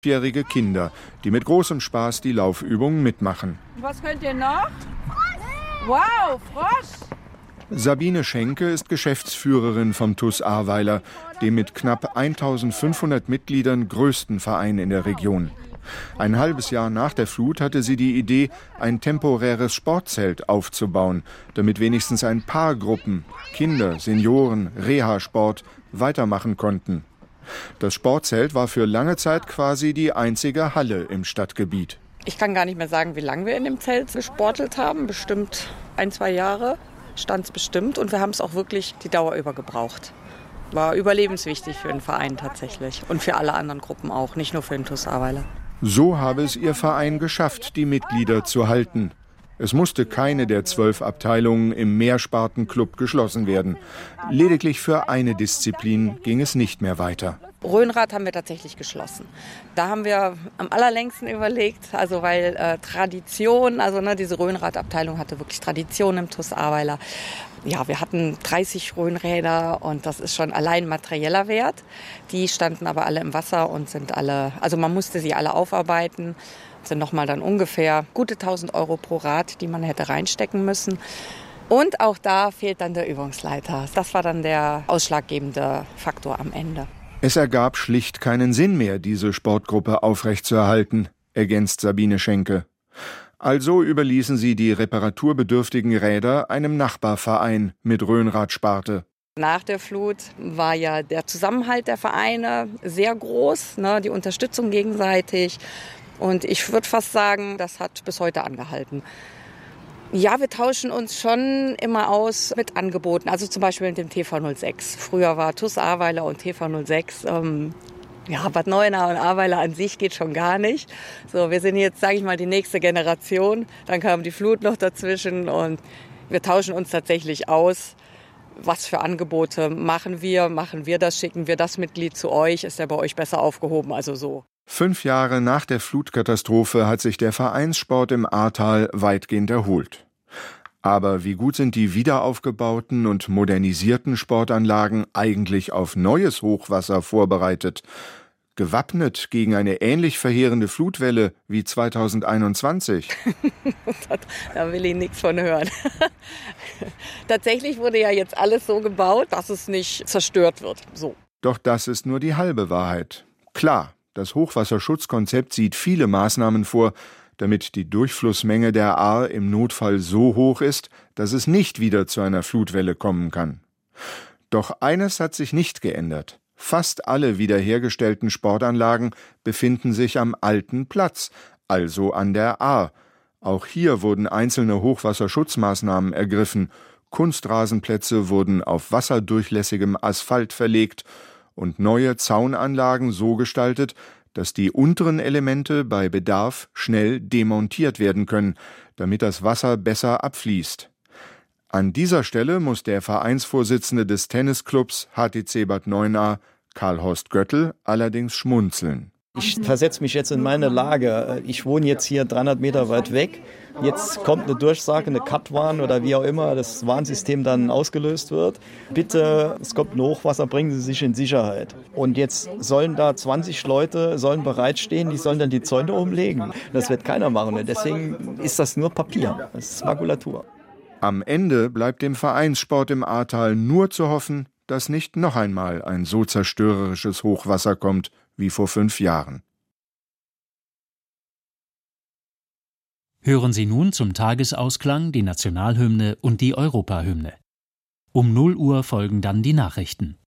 jährige Kinder, die mit großem Spaß die Laufübungen mitmachen. Was könnt ihr noch? Wow, Frosch! Sabine Schenke ist Geschäftsführerin vom TuS Ahrweiler, dem mit knapp 1500 Mitgliedern größten Verein in der Region. Ein halbes Jahr nach der Flut hatte sie die Idee, ein temporäres Sportzelt aufzubauen, damit wenigstens ein paar Gruppen, Kinder, Senioren, Reha-Sport, weitermachen konnten. Das Sportzelt war für lange Zeit quasi die einzige Halle im Stadtgebiet. Ich kann gar nicht mehr sagen, wie lange wir in dem Zelt gesportelt haben. Bestimmt 1-2 Jahre stand es bestimmt. Und wir haben es auch wirklich die Dauer über gebraucht. War überlebenswichtig für den Verein tatsächlich. Und für alle anderen Gruppen auch, nicht nur für den TuS Ahrweiler. So habe es ihr Verein geschafft, die Mitglieder zu halten. Es musste keine der 12 Abteilungen im Mehrspartenclub geschlossen werden. Lediglich für eine Disziplin ging es nicht mehr weiter. Rhönrad haben wir tatsächlich geschlossen. Da haben wir am allerlängsten überlegt, also weil Tradition, diese Rhönradabteilung hatte wirklich Tradition im TuS Ahrweiler. Ja, wir hatten 30 Rhönräder und das ist schon allein materieller Wert. Die standen aber alle im Wasser und sind alle, also man musste sie alle aufarbeiten. Das sind nochmal dann ungefähr gute 1.000 € pro Rad, die man hätte reinstecken müssen. Und auch da fehlt dann der Übungsleiter. Das war dann der ausschlaggebende Faktor am Ende. Es ergab schlicht keinen Sinn mehr, diese Sportgruppe aufrechtzuerhalten, ergänzt Sabine Schenke. Also überließen sie die reparaturbedürftigen Räder einem Nachbarverein mit Rhönradsparte. Nach der Flut war ja der Zusammenhalt der Vereine sehr groß, die Unterstützung gegenseitig. Und ich würde fast sagen, das hat bis heute angehalten. Ja, wir tauschen uns schon immer aus mit Angeboten, also zum Beispiel mit dem TV06. Früher war TuS Ahrweiler und TV06. Bad Neuenahr und Ahrweiler an sich geht schon gar nicht. So, wir sind jetzt, sage ich mal, die nächste Generation. Dann kam die Flut noch dazwischen und wir tauschen uns tatsächlich aus. Was für Angebote machen wir das, schicken wir das Mitglied zu euch, ist er bei euch besser aufgehoben, also so. 5 Jahre nach der Flutkatastrophe hat sich der Vereinssport im Ahrtal weitgehend erholt. Aber wie gut sind die wiederaufgebauten und modernisierten Sportanlagen eigentlich auf neues Hochwasser vorbereitet? Gewappnet gegen eine ähnlich verheerende Flutwelle wie 2021? Da will ich nichts von hören. Tatsächlich wurde ja jetzt alles so gebaut, dass es nicht zerstört wird. So. Doch das ist nur die halbe Wahrheit. Klar, das Hochwasserschutzkonzept sieht viele Maßnahmen vor, damit die Durchflussmenge der Ahr im Notfall so hoch ist, dass es nicht wieder zu einer Flutwelle kommen kann. Doch eines hat sich nicht geändert. Fast alle wiederhergestellten Sportanlagen befinden sich am alten Platz, also an der Ahr. Auch hier wurden einzelne Hochwasserschutzmaßnahmen ergriffen. Kunstrasenplätze wurden auf wasserdurchlässigem Asphalt verlegt und neue Zaunanlagen so gestaltet, dass die unteren Elemente bei Bedarf schnell demontiert werden können, damit das Wasser besser abfließt. An dieser Stelle muss der Vereinsvorsitzende des Tennisclubs HTC Bad Neuenahr, Karl-Horst Göttl, allerdings schmunzeln. Ich versetze mich jetzt in meine Lage. Ich wohne jetzt hier 300 Meter weit weg. Jetzt kommt eine Durchsage, eine Cut-Warn oder wie auch immer das Warnsystem dann ausgelöst wird. Bitte, es kommt ein Hochwasser, bringen Sie sich in Sicherheit. Und jetzt sollen da 20 Leute bereitstehen, die sollen dann die Zäune umlegen. Das wird keiner machen. Und deswegen ist das nur Papier. Das ist Makulatur. Am Ende bleibt dem Vereinssport im Ahrtal nur zu hoffen, dass nicht noch einmal ein so zerstörerisches Hochwasser kommt wie vor 5 Jahren. Hören Sie nun zum Tagesausklang die Nationalhymne und die Europahymne. Um 0 Uhr folgen dann die Nachrichten.